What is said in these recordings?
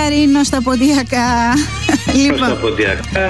Κλαρίνο στα Ποντιακά. Στα Ποντιακά.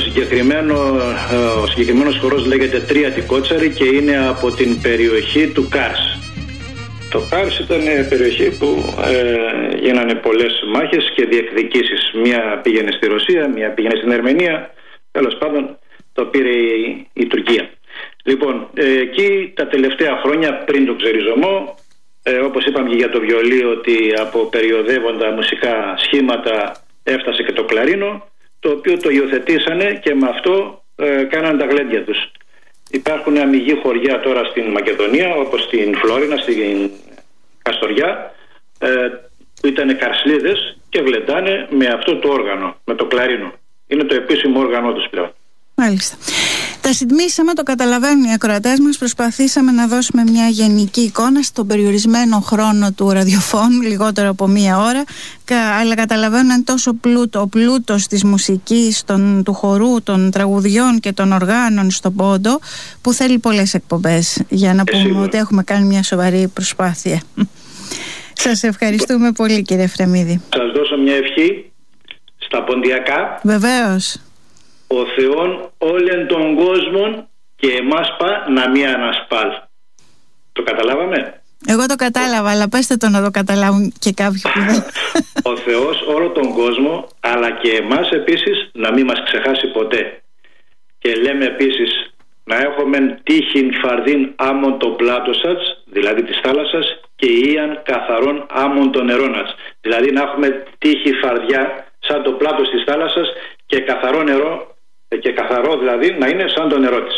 Ο συγκεκριμένος χορός λέγεται Τρίατη Κότσαρη και είναι από την περιοχή του Κάρς. Το Κάρς ήταν περιοχή που γίνανε πολλές μάχες και διεκδικήσεις. Μία πήγαινε στη Ρωσία, μία πήγαινε στην Αρμενία. Τέλος πάντων το πήρε η Τουρκία. Λοιπόν, εκεί τα τελευταία χρόνια πριν τον ξεριζωμό, όπως είπαμε και για το βιολί, ότι από περιοδεύοντα μουσικά σχήματα έφτασε και το κλαρίνο, το οποίο το υιοθετήσανε και με αυτό κάνανε τα γλέντια τους. Υπάρχουν αμυγή χωριά τώρα στην Μακεδονία, όπως στην Φλόρινα, στην Καστοριά, που ήταν καρσλίδες και γλεντάνε με αυτό το όργανο, με το κλαρίνο. Είναι το επίσημο όργανο τους πλέον. Μάλιστα. Τα συντμήσαμε, το καταλαβαίνουν οι ακροατές μας. Προσπαθήσαμε να δώσουμε μια γενική εικόνα στον περιορισμένο χρόνο του ραδιοφώνου, λιγότερο από μία ώρα, αλλά καταλαβαίνουν τόσο ο πλούτος της μουσικής, του χορού, των τραγουδιών και των οργάνων στο Πόντο, που θέλει πολλές εκπομπές για να πούμε ότι έχουμε κάνει μια σοβαρή προσπάθεια. Σας ευχαριστούμε πολύ, κύριε Εφρεμίδη. Σας δώσω μια ευχή στα Ποντιακά. Βεβαίως. Ο Θεόν όλεν των κόσμων και εμάς να μη ανασπάλ. Το καταλάβαμε? Εγώ το κατάλαβα, αλλά πέστε το να το καταλάβουν και κάποιοι που δεν. Ο Θεός όλο τον κόσμο, αλλά και εμάς επίσης, να μην μας ξεχάσει ποτέ. Και λέμε επίσης να έχουμε τύχην φαρδίν άμμον το πλάτο σας, δηλαδή της θάλασσας, και ήαν καθαρών άμμον το νερό μας. Δηλαδή να έχουμε τύχη φαρδιά σαν το πλάτος της θάλασσας και καθαρό νερό, και καθαρό δηλαδή να είναι σαν το νερό της.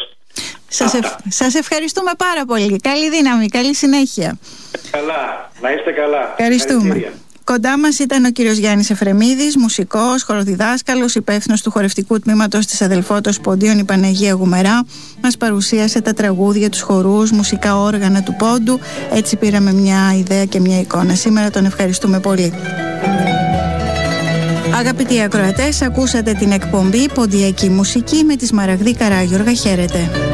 Σας ευχαριστούμε πάρα πολύ. Καλή δύναμη, καλή συνέχεια. Καλά, να είστε καλά. Ευχαριστούμε. Κοντά μας ήταν ο κύριος Γιάννης Εφρεμίδης, μουσικός, χοροδιδάσκαλος, υπεύθυνος του χορευτικού τμήματος της Αδελφότος Ποντίων η Παναγία Γουμερά. Μας παρουσίασε τα τραγούδια, τους χορούς, μουσικά όργανα του Πόντου. Έτσι πήραμε μια ιδέα και μια εικόνα. Σήμερα τον ευχαριστούμε πολύ. Αγαπητοί ακροατές, ακούσατε την εκπομπή Ποντιακή Μουσική με τη Σμαραγδή Καράγιοργα. Χαίρετε.